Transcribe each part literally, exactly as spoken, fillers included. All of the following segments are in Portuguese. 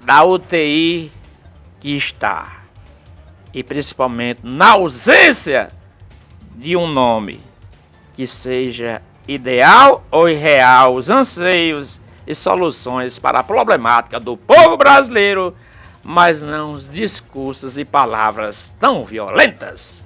da U T I que está, e principalmente na ausência de um nome que seja ideal ou irreal, os anseios e soluções para a problemática do povo brasileiro, mas não os discursos e palavras tão violentas.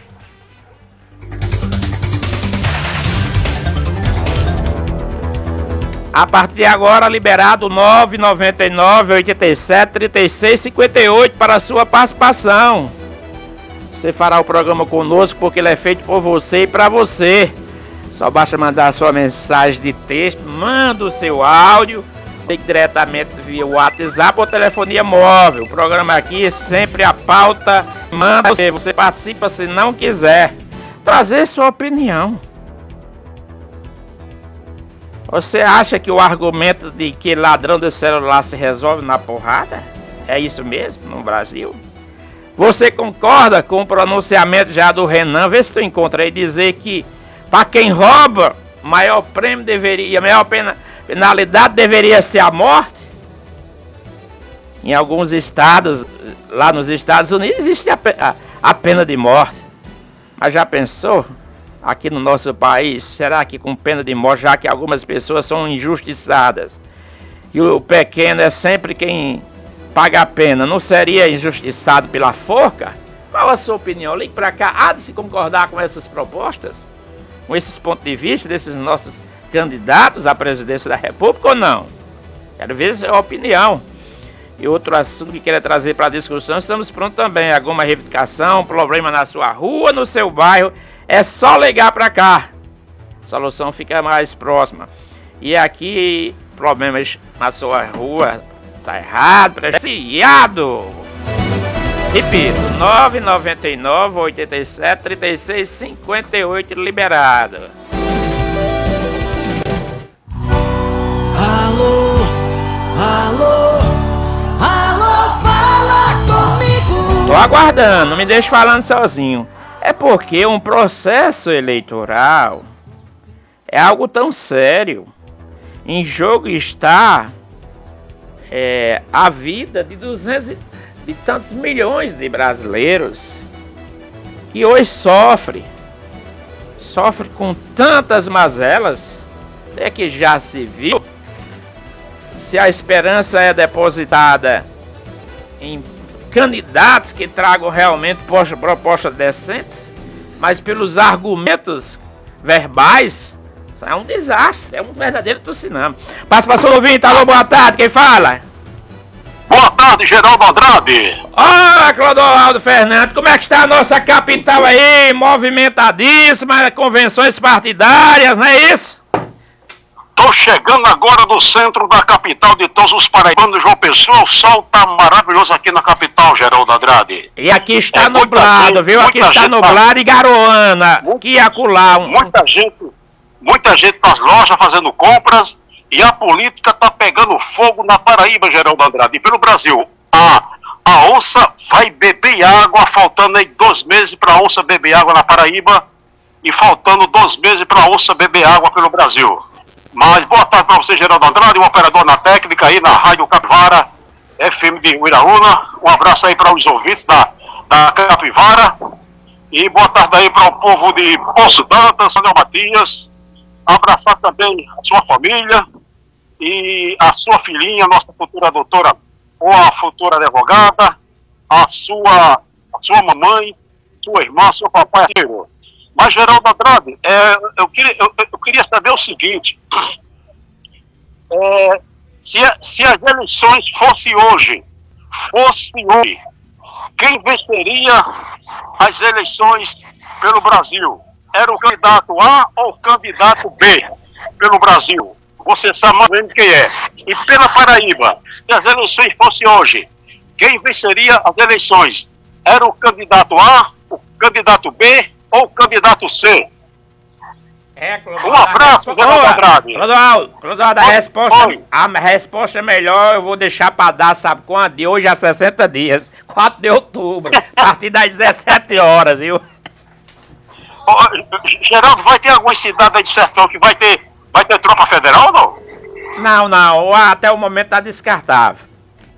A partir de agora, liberado nove nove nove, oito sete, três seis cinco oito para a sua participação. Você fará o programa conosco porque ele é feito por você e para você. Só basta mandar a sua mensagem de texto, manda o seu áudio diretamente via WhatsApp ou telefonia móvel. O programa aqui é sempre a pauta, manda você, você participa se não quiser trazer sua opinião. Você acha que o argumento de que ladrão de celular se resolve na porrada? É isso mesmo no Brasil? Você concorda com o pronunciamento já do Renan? Vê se tu encontra aí, dizer que para quem rouba, maior prêmio deveria, a maior pena, penalidade deveria ser a morte? Em alguns estados, lá nos Estados Unidos, existe a, a, a pena de morte. Mas já pensou? Aqui no nosso país, será que com pena de morte, já que algumas pessoas são injustiçadas, e o pequeno é sempre quem paga a pena, não seria injustiçado pela forca? Qual a sua opinião? Ligue para cá, há de se concordar com essas propostas? Com esses pontos de vista desses nossos candidatos à presidência da República ou não? Quero ver a sua opinião. E outro assunto que queria trazer para a discussão, estamos prontos também. Alguma reivindicação, problema na sua rua, no seu bairro, é só ligar para cá. A solução fica mais próxima. E aqui, problemas na sua rua, tá errado, prejudiciado. Repito, nove nove nove, oito sete, três seis cinco oito, liberado. Alô, alô, alô, fala comigo. Tô aguardando, não me deixe falando sozinho. É porque um processo eleitoral é algo tão sério. Em jogo está é, a vida de duzentos e tantos milhões de brasileiros que hoje sofrem, sofrem com tantas mazelas, é que já se viu. Se a esperança é depositada em candidatos que tragam realmente proposta decente, mas pelos argumentos verbais, é um desastre, é um verdadeiro tsunami. Passa para o ouvinte, alô, boa tarde, quem fala? Boa tarde, Geraldo Andrade. Olá, Clodoaldo Fernandes, como é que está a nossa capital aí? Movimentadíssima, convenções partidárias, não é isso? Tô chegando agora do centro da capital de todos os paraibanos, João Pessoa. O sol tá maravilhoso aqui na capital, Geraldo Andrade. E aqui está é, nublado, gente, viu? Aqui está nublado e garoana, muito, que acolá. Um... Muita gente, muita gente nas lojas fazendo compras, e a política tá pegando fogo na Paraíba, Geraldo Andrade, e pelo Brasil. A, a onça vai beber água, faltando aí dois meses para a onça beber água na Paraíba, e faltando dois meses para a onça beber água pelo Brasil. Mas boa tarde para você, Geraldo Andrade, um operador na técnica aí na Rádio Capivara, F M de Uiraúna. Um abraço aí para os ouvintes da, da Capivara. E boa tarde aí para o povo de Poço Dantas, São Matias. Abraçar também a sua família e a sua filhinha, nossa futura doutora, ou a futura advogada, a sua, a sua mamãe, sua irmã, seu papai. Mas, Geraldo Andrade, é, eu, queria, eu, eu queria saber o seguinte, é, se, se as eleições fossem hoje, fosse hoje, quem venceria as eleições pelo Brasil? Era o candidato A ou o candidato B pelo Brasil? Você sabe mais ou menos quem é. E pela Paraíba, se as eleições fossem hoje, quem venceria as eleições? Era o candidato A, o candidato B ou o candidato C? É, um abraço, Geraldo Andrade. Clodoaldo, Clodoaldo, a resposta, a resposta é melhor, eu vou deixar para dar, sabe quando? De hoje a sessenta dias, quatro de outubro, a partir das dezessete horas, viu? Oh, Geraldo, vai ter alguma cidade aí de sertão que vai ter, vai ter tropa federal ou não? Não, não, até o momento tá descartável.